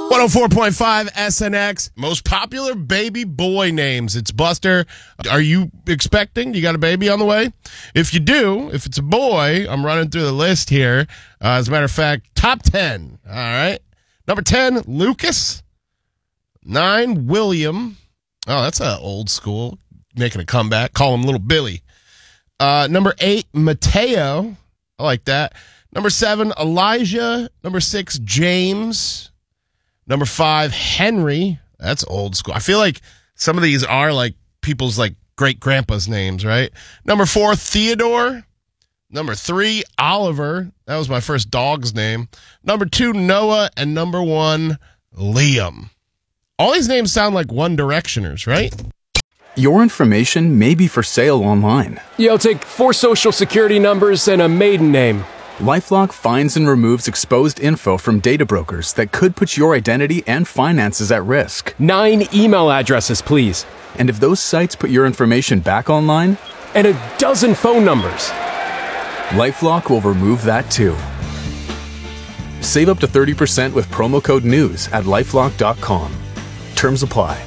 104.5 SNX. Most popular baby boy names. It's Buster. Are you expecting? You got a baby on the way? If you do, if it's a boy, I'm running through the list here. As a matter of fact, top 10. All right. Number 10, Lucas. 9, William. Oh, that's old school. Making a comeback. Call him Little Billy. Number 8, Mateo. I like that. Number 7, Elijah. Number 6, James. Number 5, Henry. That's old school. I feel like some of these are like people's like great grandpa's names, right? Number 4, Theodore. Number 3, Oliver. That was my first dog's name. Number 2, Noah. And number 1, Liam. All these names sound like One Directioners, right? Your information may be for sale online. Yeah, I'll take 4 social security numbers and a maiden name. LifeLock finds and removes exposed info from data brokers that could put your identity and finances at risk. 9 email addresses, please. And if those sites put your information back online? And a dozen phone numbers. LifeLock will remove that too. Save up to 30% with promo code NEWS at LifeLock.com. Terms apply.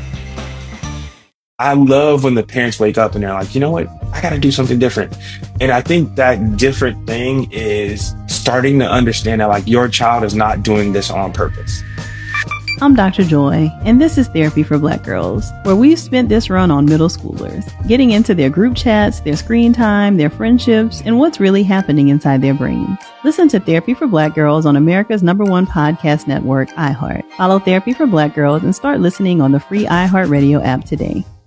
I love when the parents wake up and they're like, you know what? I got to do something different. And I think that different thing is starting to understand that like your child is not doing this on purpose. I'm Dr. Joy, and this is Therapy for Black Girls, where we've spent this run on middle schoolers, getting into their group chats, their screen time, their friendships, and what's really happening inside their brains. Listen to Therapy for Black Girls on America's #1 podcast network, iHeart. Follow Therapy for Black Girls and start listening on the free iHeartRadio app today.